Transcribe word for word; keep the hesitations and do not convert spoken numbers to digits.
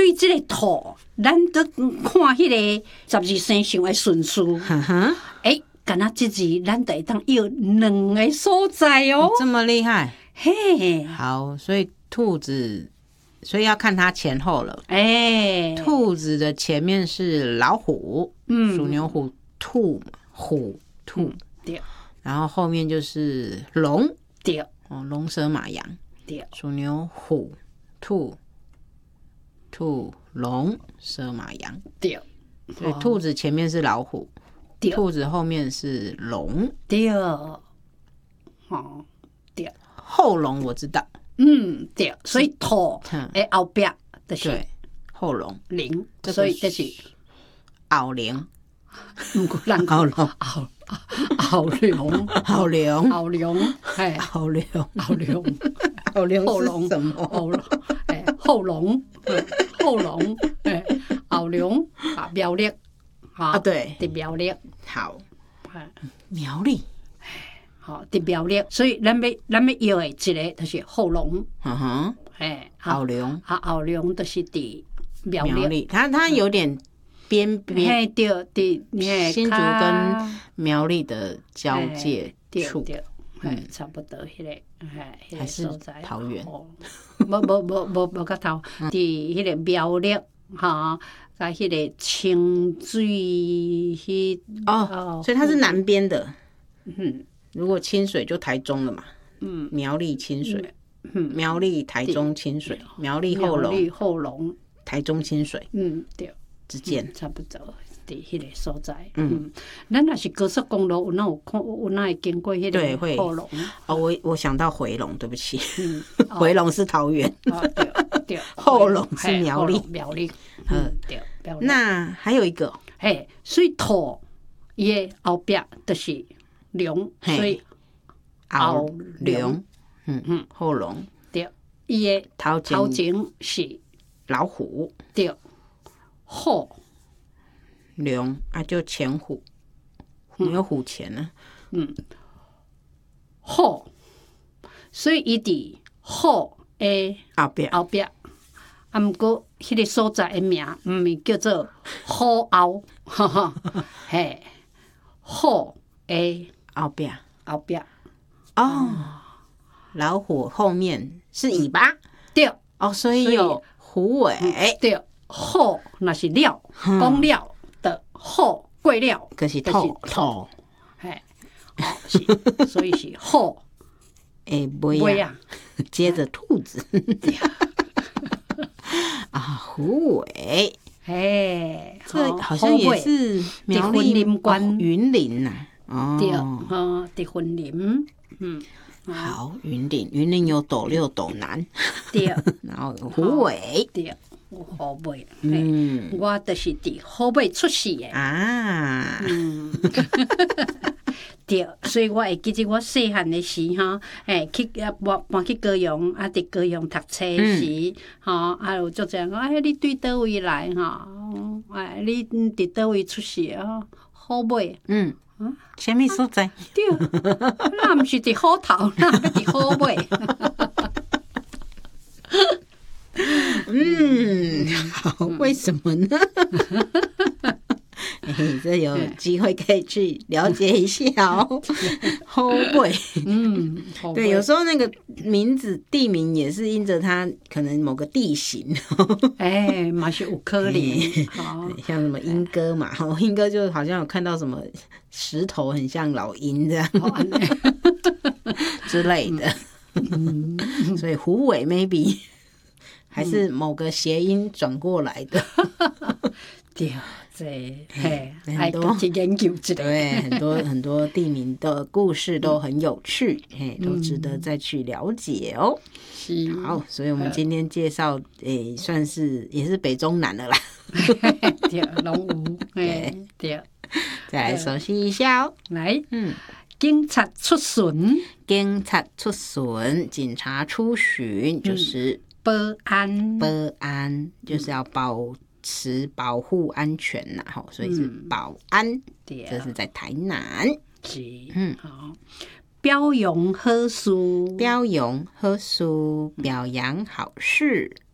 对这个兔，咱都看迄个十二生肖的顺序，哎，敢若这字咱得当有两个所在哦， 这么厉害， 嘿， 好，所以兔子，所以要看它前后了， 哎， 兔子的前面是老虎，嗯，鼠牛虎兔虎兔， 对， 然后后面就是龙， 对， 哦，龙蛇马羊， 对， 鼠牛虎兔兔龙蛇马羊， 对， 所以兔子前面是老虎， 对， 兔子后面是龙， 对，哦，对， 后龙我知道， 嗯，对，所以兔诶后壁就是对后龙龙，所以就是后龙， 唔过人后龙后后龙后龙后龙，嘿， 后龙后龙后龙后龙是什么？ 后龙诶后龙后龙诶后龙啊苗栗啊对， 伫苗栗好苗栗。 好，伫苗栗，所以咱要咱要摇的一个就是后龙， 嗯哼， 哎， 后龙啊后龙就是伫苗苗栗，它它有点边边， 嘿对伫新竹跟苗栗的交界处， 对，哎，差不多迄个，哎， 还是桃园， 无无无无无甲头，伫迄个苗栗哈，甲迄个清水迄哦，所以它是南边的，嗯。如果清水就台中了嘛，嗯，苗栗清水，嗯，苗栗台中清水，苗栗后龙，苗栗后龙， 台中清水， 嗯，对， 之间差不多伫迄个所在，嗯，咱若是高速公路，有哪有看有哪会经过迄个后龙？ 哦，我我想到回龙，对不起，回龙是桃园， 对对， 后龙是苗栗， 苗栗，嗯，对， 那还有一个， 嘿，所以兔伊诶后壁就是龙，所以后龙，嗯嗯，后龙对，伊诶头头前是老虎， 对，虎龙啊就前虎，没有虎前呢， 嗯，虎，所以伊伫虎诶后壁后壁，啊，毋过迄个所在诶名毋是叫做虎后，哈哈，嘿，虎诶。 后壁， 后壁哦，老虎后面是尾巴， 对， 哦，所以有虎尾， 对，虎那是了，讲了的虎过了， 可是兔兔， 嘿，是，所以是虎， 诶，尾啊，接着兔子，啊，虎尾， 嘿， 这好像也是苗栗云林呐。 哦，对，哦，伫云林，嗯， 好，云林，云林有斗六、斗南， 对， 然后有虎尾， 对，有虎尾，嗯，我就是伫虎尾出世的啊，嗯， 对，所以我会记得我细汉的时哈，诶，去我搬去高雄，啊，伫高雄读册时，吼，啊，有足侪人讲，哎，你对倒位来哈？哎，你伫倒位出世啊？虎尾，嗯。 什么所在？ 对，那毋是伫虎头，那要伫虎尾。 嗯，好，为什么呢？欸、这有机会可以去了解一下哦。虎尾，嗯，对，有时候那个名字地名也是因着它可能某个地形， 哎，嘛是有可能， 像什么莺歌嘛，莺歌就好像有看到什么石头很像老鹰这样之类的，嗯、所以虎尾 maybe 还是某个谐音转过来的。 对，这嘿，爱多去研究一下。 对，很多很多地名的故事都很有趣，嘿，都值得再去了解哦。 是， 好，所以我们今天介绍，诶，算是也是北中南的啦。 对，拢有，对对。 再来熟悉一下哦。 来，嗯，警察出巡， 警察出巡，警察出巡就是保安， 保安就是要保。持保护安全呐，吼，所以是保安，嗯、这是在台南。 是，嗯，好，表扬好事， 表扬好事，表扬好事，